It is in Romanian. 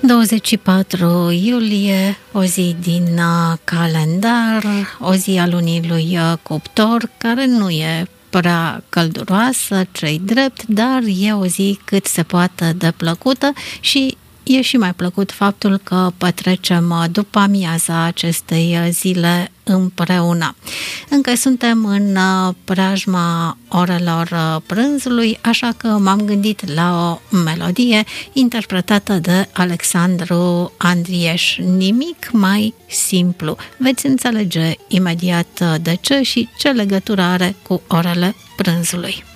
24 iulie, o zi din calendar, o zi a lunii lui Cuptor, care nu e prea călduroasă, ce-i drept, dar e o zi cât se poate de plăcută și e și mai plăcut faptul că petrecem după amiaza acestei zile împreună. Încă suntem în preajma orelor prânzului, așa că m-am gândit la o melodie interpretată de Alexandru Andrieș. Nimic mai simplu. Veți înțelege imediat de ce și ce legătură are cu orele prânzului.